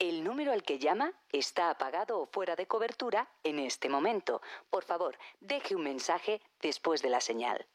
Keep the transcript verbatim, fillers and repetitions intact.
El número al que llama está apagado o fuera de cobertura en este momento. Por favor, deje un mensaje después de la señal.